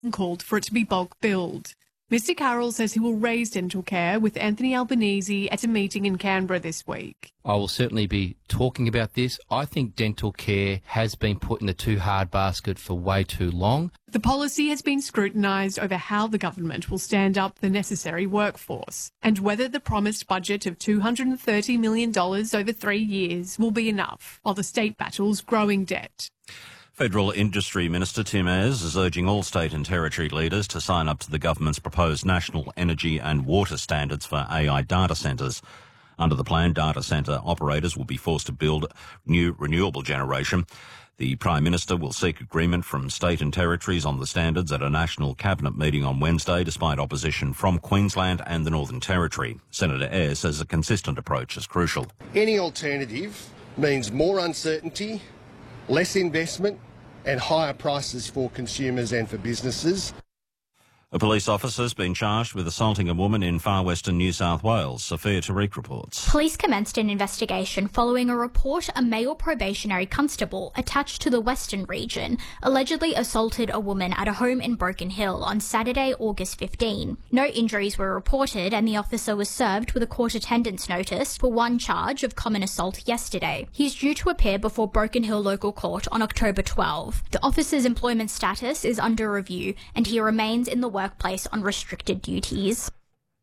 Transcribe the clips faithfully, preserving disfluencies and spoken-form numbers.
and called for it to be bulk billed. Mister Carroll says he will raise dental care with Anthony Albanese at a meeting in Canberra this week. I will certainly be talking about this. I think dental care has been put in the too hard basket for way too long. The policy has been scrutinised over how the government will stand up the necessary workforce and whether the promised budget of two hundred thirty million dollars over three years will be enough while the state battles growing debt. Federal Industry Minister Tim Ayres is urging all state and territory leaders to sign up to the government's proposed national energy and water standards for A I data centres. Under the plan, data centre operators will be forced to build new renewable generation. The Prime Minister will seek agreement from state and territories on the standards at a national cabinet meeting on Wednesday, despite opposition from Queensland and the Northern Territory. Senator Ayres says a consistent approach is crucial. Any alternative means more uncertainty, less investment and higher prices for consumers and for businesses. A police officer has been charged with assaulting a woman in far western New South Wales. Sophia Tariq reports. Police commenced an investigation following a report a male probationary constable attached to the Western region allegedly assaulted a woman at a home in Broken Hill on Saturday, August fifteenth. No injuries were reported and the officer was served with a court attendance notice for one charge of common assault yesterday. He's due to appear before Broken Hill Local Court on October twelfth. The officer's employment status is under review and he remains in the workplace on restricted duties.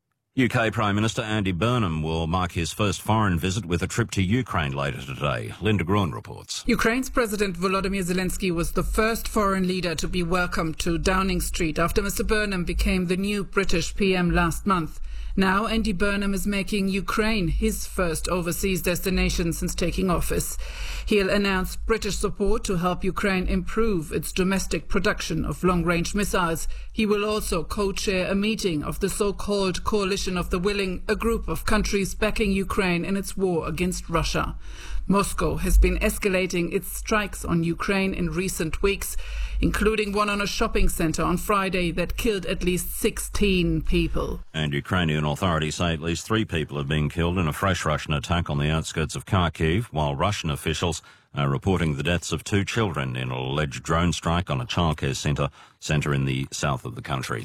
U K Prime Minister Andy Burnham will mark his first foreign visit with a trip to Ukraine later today. Linda Gruen reports. Ukraine's President Volodymyr Zelensky was the first foreign leader to be welcomed to Downing Street after Mr Burnham became the new British P M last month. Now Andy Burnham is making Ukraine his first overseas destination since taking office. He'll announce British support to help Ukraine improve its domestic production of long-range missiles. He will also co-chair a meeting of the so-called Coalition of the Willing, a group of countries backing Ukraine in its war against Russia. Moscow has been escalating its strikes on Ukraine in recent weeks, including one on a shopping centre on Friday that killed at least sixteen people. And Ukrainian authorities say at least three people have been killed in a fresh Russian attack on the outskirts of Kharkiv, while Russian officials are reporting the deaths of two children in an alleged drone strike on a childcare centre centre in the south of the country.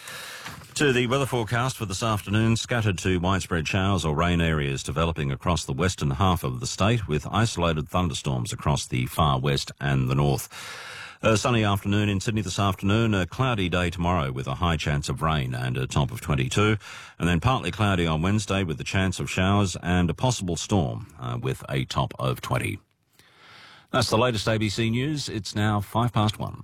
To the weather forecast for this afternoon, scattered to widespread showers or rain areas developing across the western half of the state with isolated thunderstorms across the far west and the north. A sunny afternoon in Sydney this afternoon, a cloudy day tomorrow with a high chance of rain and a top of twenty-two, and then partly cloudy on Wednesday with the chance of showers and a possible storm uh, with a top of twenty. That's the latest A B C News. It's now five past one.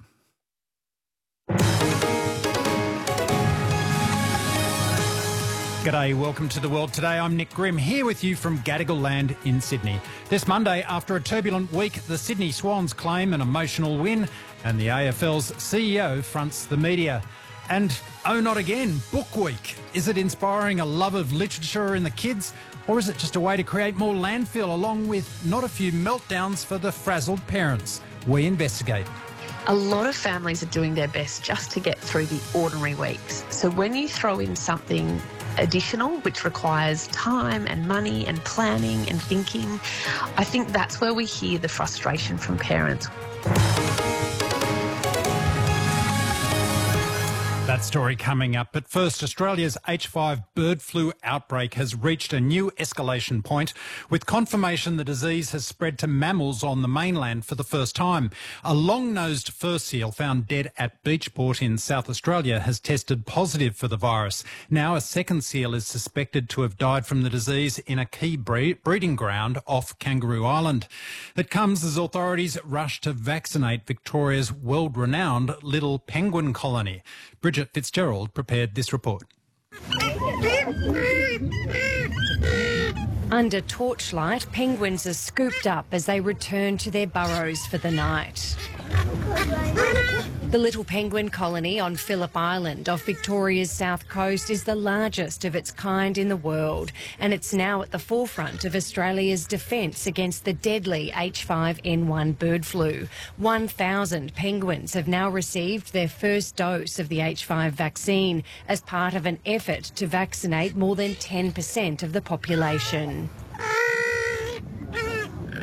G'day, welcome to The World Today. I'm Nick Grimm, here with you from Gadigal Land in Sydney. This Monday, after a turbulent week, the Sydney Swans claim an emotional win and the A F L's C E O fronts the media. And, oh, not again, Book Week. Is it inspiring a love of literature in the kids, or is it just a way to create more landfill along with not a few meltdowns for the frazzled parents? We investigate. A lot of families are doing their best just to get through the ordinary weeks. So when you throw in something additional, which requires time and money and planning and thinking, I think that's where we hear the frustration from parents. That story coming up. But first, Australia's H five bird flu outbreak has reached a new escalation point, with confirmation the disease has spread to mammals on the mainland for the first time. A long-nosed fur seal found dead at Beachport in South Australia has tested positive for the virus. Now a second seal is suspected to have died from the disease in a key breeding ground off Kangaroo Island. It comes as authorities rush to vaccinate Victoria's world-renowned little penguin colony. Bridget Fitzgerald prepared this report. Under torchlight, penguins are scooped up as they return to their burrows for the night. The little penguin colony on Phillip Island off Victoria's south coast is the largest of its kind in the world, and it's now at the forefront of Australia's defence against the deadly H five N one bird flu. one thousand penguins have now received their first dose of the H five vaccine as part of an effort to vaccinate more than ten percent of the population.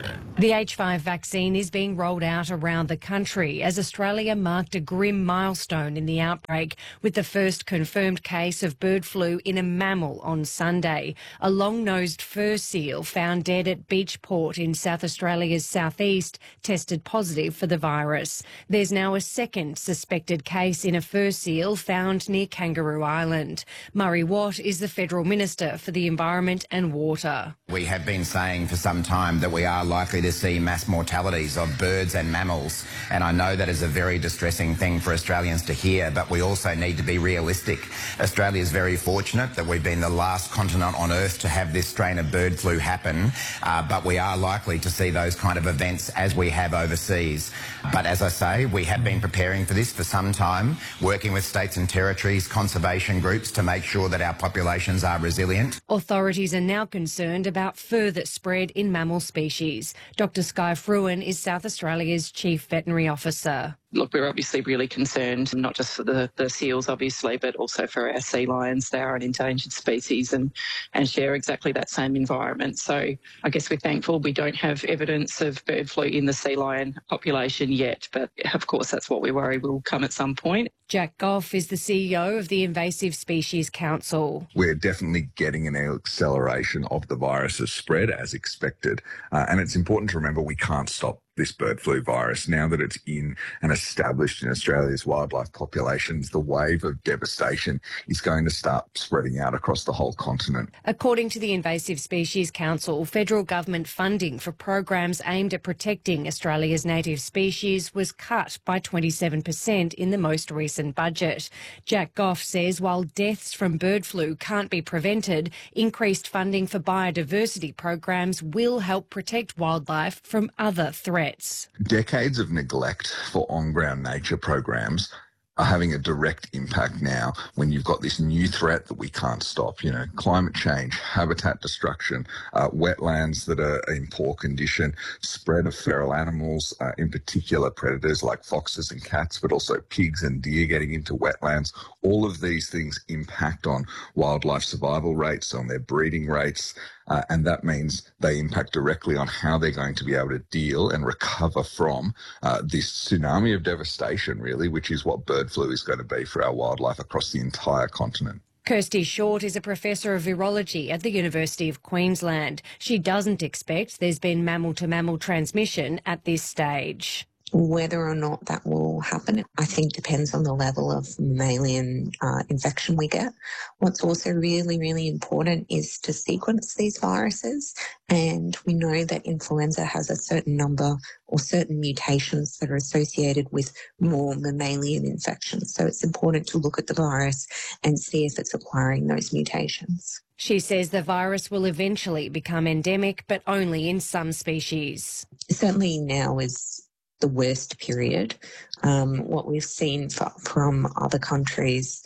The H five vaccine is being rolled out around the country as Australia marked a grim milestone in the outbreak with the first confirmed case of bird flu in a mammal on Sunday. A long-nosed fur seal found dead at Beachport in South Australia's southeast tested positive for the virus. There's now a second suspected case in a fur seal found near Kangaroo Island. Murray Watt is the Federal Minister for the Environment and Water. We have been saying for some time that we are likely to see mass mortalities of birds and mammals, and I know that is a very distressing thing for Australians to hear, but we also need to be realistic. Australia is very fortunate that we've been the last continent on Earth to have this strain of bird flu happen, uh, but we are likely to see those kind of events as we have overseas. But as I say, we have been preparing for this for some time, working with states and territories, conservation groups to make sure that our populations are resilient. Authorities are now concerned about further spread in mammal species. Doctor Skye Fruin is South Australia's Chief Veterinary Officer. Look, we're obviously really concerned, not just for the, the seals, obviously, but also for our sea lions. They are an endangered species and, and share exactly that same environment. So I guess we're thankful we don't have evidence of bird flu in the sea lion population yet, but of course that's what we worry will come at some point. Jack Goff is the C E O of the Invasive Species Council. We're definitely getting an acceleration of the virus's spread as expected, uh, and it's important to remember we can't stop this bird flu virus. Now that it's in and established in Australia's wildlife populations, the wave of devastation is going to start spreading out across the whole continent. According to the Invasive Species Council, federal government funding for programs aimed at protecting Australia's native species was cut by twenty-seven percent in the most recent budget. Jack Goff says while deaths from bird flu can't be prevented, increased funding for biodiversity programs will help protect wildlife from other threats. Decades of neglect for on-ground nature programs are having a direct impact now when you've got this new threat that we can't stop, you know, climate change, habitat destruction, uh, wetlands that are in poor condition, spread of feral animals, uh, in particular predators like foxes and cats, but also pigs and deer getting into wetlands. All of these things impact on wildlife survival rates, on their breeding rates, Uh, and that means they impact directly on how they're going to be able to deal and recover from uh, this tsunami of devastation, really, which is what bird flu is going to be for our wildlife across the entire continent. Kirsty Short is a professor of virology at the University of Queensland. She doesn't expect there's been mammal-to-mammal transmission at this stage. Whether or not that will happen, I think depends on the level of mammalian uh, infection we get. What's also really, really important is to sequence these viruses. And we know that influenza has a certain number or certain mutations that are associated with more mammalian infections. So it's important to look at the virus and see if it's acquiring those mutations. She says the virus will eventually become endemic, but only in some species. Certainly now is the worst period. Um, what we've seen f- from other countries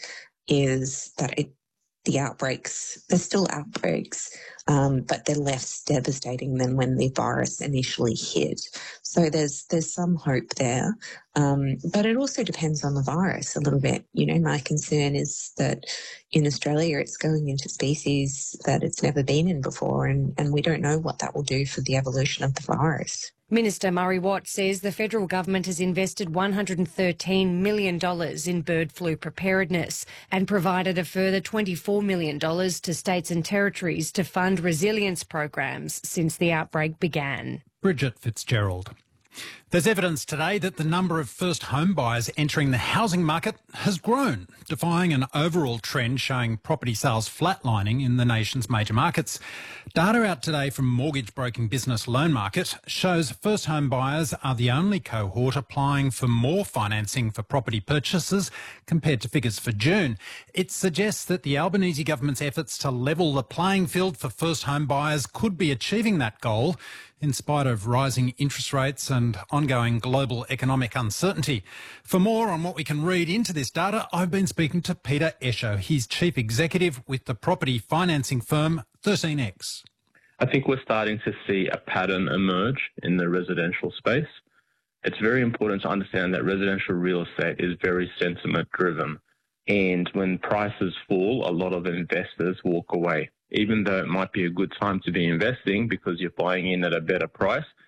is that it, the outbreaks, there's still outbreaks, um, but they're less devastating than when the virus initially hit. So there's there's some hope there, um, but it also depends on the virus a little bit. You know, my concern is that in Australia it's going into species that it's never been in before, and, and we don't know what that will do for the evolution of the virus. Minister Murray Watt says the federal government has invested one hundred thirteen million dollars in bird flu preparedness and provided a further twenty-four million dollars to states and territories to fund resilience programs since the outbreak began. Bridget Fitzgerald. There's evidence today that the number of first home buyers entering the housing market has grown, defying an overall trend showing property sales flatlining in the nation's major markets. Data out today from Mortgage Broking Business Loan Market shows first home buyers are the only cohort applying for more financing for property purchases compared to figures for June. It suggests that the Albanese government's efforts to level the playing field for first home buyers could be achieving that goal, in spite of rising interest rates and ongoing global economic uncertainty. For more on what we can read into this data, I've been speaking to Peter Esho. He's Chief Executive with the property financing firm thirteen X. I think we're starting to see a pattern emerge in the residential space. It's very important to understand that residential real estate is very sentiment driven. And when prices fall, a lot of investors walk away, even though it might be a good time to be investing because you're buying in at a better price.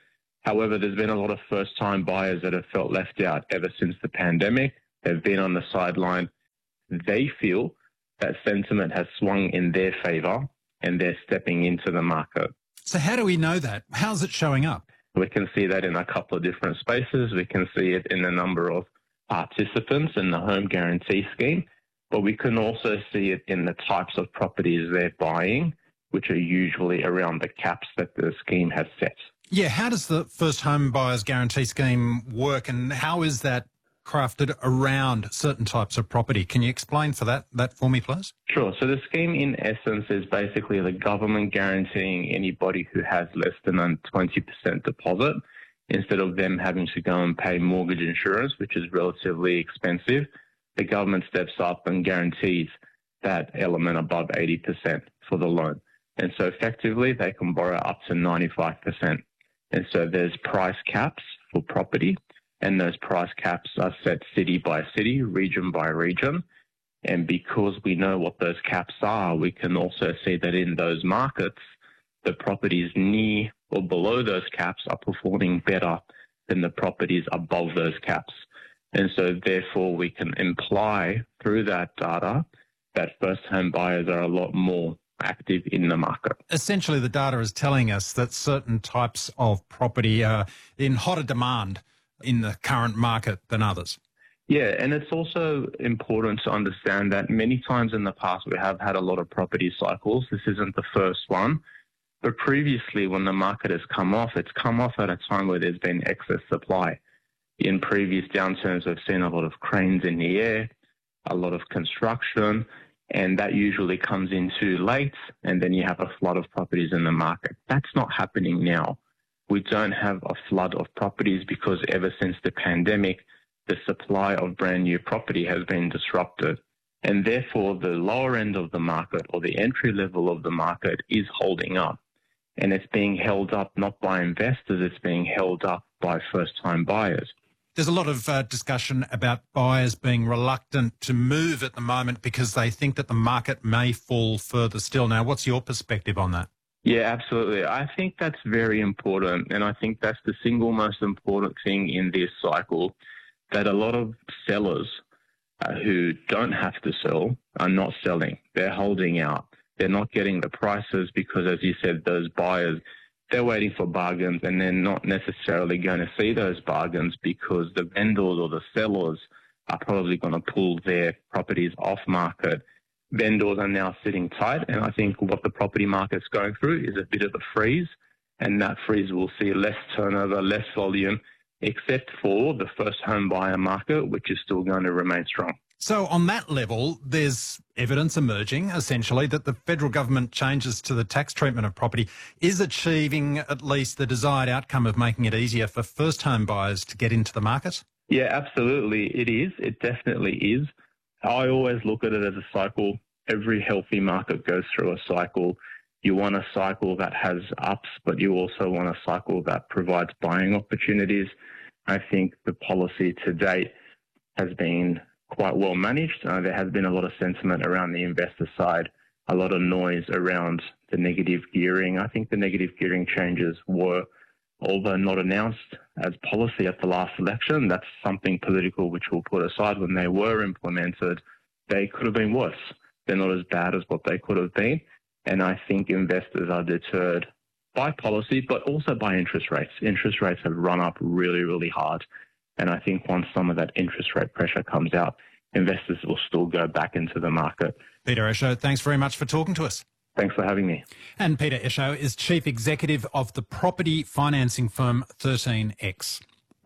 However, there's been a lot of first-time buyers that have felt left out ever since the pandemic. They've been on the sideline. They feel that sentiment has swung in their favour and they're stepping into the market. So how do we know that? How's it showing up? We can see that in a couple of different spaces. We can see it in the number of participants in the home guarantee scheme, but we can also see it in the types of properties they're buying, which are usually around the caps that the scheme has set. Yeah, how does the First Home Buyers Guarantee Scheme work, and how is that crafted around certain types of property? Can you explain for that, that for me, please? Sure. So the scheme, in essence, is basically the government guaranteeing anybody who has less than a twenty percent deposit, instead of them having to go and pay mortgage insurance, which is relatively expensive. The government steps up and guarantees that element above eighty percent for the loan. And so effectively, they can borrow up to ninety-five percent. And so there's price caps for property, and those price caps are set city by city, region by region. And because we know what those caps are, we can also see that in those markets, the properties near or below those caps are performing better than the properties above those caps. And so therefore we can imply through that data that first home buyers are a lot more active in the market. Essentially, the data is telling us that certain types of property are in hotter demand in the current market than others. Yeah, and it's also important to understand that many times in the past we have had a lot of property cycles. This isn't the first one. But previously, when the market has come off, it's come off at a time where there's been excess supply. In previous downturns, we've seen a lot of cranes in the air, a lot of construction, and that usually comes in too late, and then you have a flood of properties in the market. That's not happening now. We don't have a flood of properties because ever since the pandemic, the supply of brand new property has been disrupted. And therefore, the lower end of the market, or the entry level of the market, is holding up. And it's being held up not by investors, it's being held up by first-time buyers. There's a lot of uh, discussion about buyers being reluctant to move at the moment because they think that the market may fall further still. Now, what's your perspective on that? Yeah, absolutely. I think that's very important, and I think that's the single most important thing in this cycle, that a lot of sellers uh, who don't have to sell are not selling. They're holding out. They're not getting the prices because, as you said, those buyers, they're waiting for bargains, and they're not necessarily going to see those bargains because the vendors or the sellers are probably going to pull their properties off market. Vendors are now sitting tight, and I think what the property market's going through is a bit of a freeze, and that freeze will see less turnover, less volume, except for the first home buyer market, which is still going to remain strong. So on that level, there's evidence emerging, essentially, that the federal government changes to the tax treatment of property is achieving at least the desired outcome of making it easier for first home buyers to get into the market? Yeah, absolutely. It is. It definitely is. I always look at it as a cycle. Every healthy market goes through a cycle. You want a cycle that has ups, but you also want a cycle that provides buying opportunities. I think the policy to date has been quite well managed. Uh, there has been a lot of sentiment around the investor side, a lot of noise around the negative gearing. I think the negative gearing changes were, although not announced as policy at the last election, that's something political which we'll put aside. When they were implemented, they could have been worse. They're not as bad as what they could have been. And I think investors are deterred by policy, but also by interest rates. Interest rates have run up really, really hard. And I think once some of that interest rate pressure comes out, investors will still go back into the market. Peter Esho, thanks very much for talking to us. Thanks for having me. And Peter Esho is Chief Executive of the property financing firm thirteen X.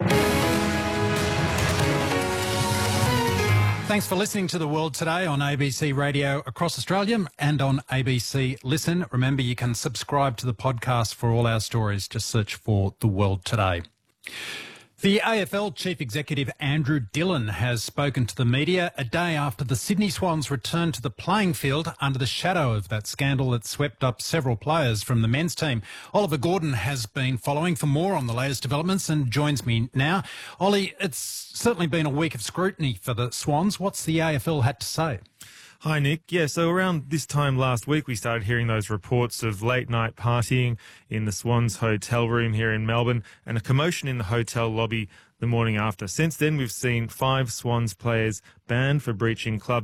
Thanks for listening to The World Today on A B C Radio across Australia and on A B C Listen. Remember, you can subscribe to the podcast for all our stories. Just search for The World Today. The A F L Chief Executive Andrew Dillon has spoken to the media a day after the Sydney Swans returned to the playing field under the shadow of that scandal that swept up several players from the men's team. Oliver Gordon has been following for more on the latest developments and joins me now. Ollie, it's certainly been a week of scrutiny for the Swans. What's the A F L had to say? Hi, Nick. Yeah, so around this time last week, we started hearing those reports of late-night partying in the Swans hotel room here in Melbourne and a commotion in the hotel lobby the morning after. Since then, we've seen five Swans players banned for breaching club